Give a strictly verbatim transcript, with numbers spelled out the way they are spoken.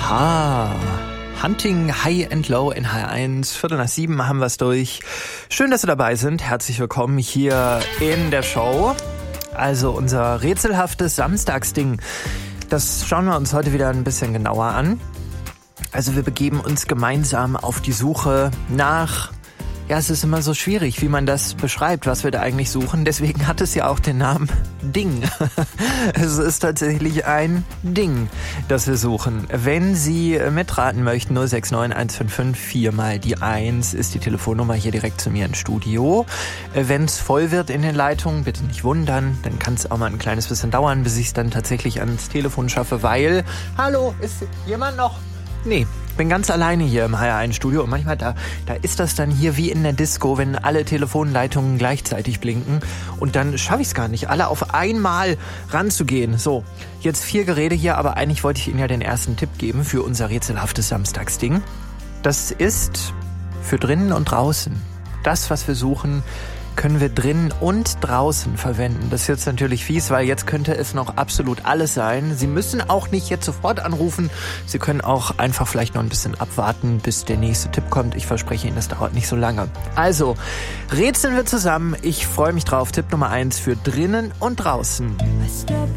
Aha. Hunting High and Low in H eins. Viertel nach sieben haben wir es durch. Schön, dass Sie dabei sind. Herzlich willkommen hier in der Show. Also unser rätselhaftes Samstagsding. Das schauen wir uns heute wieder ein bisschen genauer an. Also wir begeben uns gemeinsam auf die Suche nach... Ja, es ist immer so schwierig, wie man das beschreibt, was wir da eigentlich suchen. Deswegen hat es ja auch den Namen Ding. Es ist tatsächlich ein Ding, das wir suchen. Wenn Sie mitraten möchten, null sechs neun eins fünf fünf vier mal die eins ist die Telefonnummer hier direkt zu mir ins Studio. Wenn es voll wird in den Leitungen, bitte nicht wundern. Dann kann es auch mal ein kleines bisschen dauern, bis ich es dann tatsächlich ans Telefon schaffe, weil... Hallo, ist jemand noch? Nee. Ich bin ganz alleine hier im H eins Studio und manchmal da, da ist das dann hier wie in der Disco, wenn alle Telefonleitungen gleichzeitig blinken und dann schaffe ich es gar nicht, alle auf einmal ranzugehen. So, jetzt viel Gerede hier, aber eigentlich wollte ich Ihnen ja den ersten Tipp geben für unser rätselhaftes Samstagsding. Das ist für drinnen und draußen. Das, was wir suchen, können wir drinnen und draußen verwenden. Das ist jetzt natürlich fies, weil jetzt könnte es noch absolut alles sein. Sie müssen auch nicht jetzt sofort anrufen. Sie können auch einfach vielleicht noch ein bisschen abwarten, bis der nächste Tipp kommt. Ich verspreche Ihnen, das dauert nicht so lange. Also, rätseln wir zusammen. Ich freue mich drauf. Tipp Nummer eins für drinnen und draußen.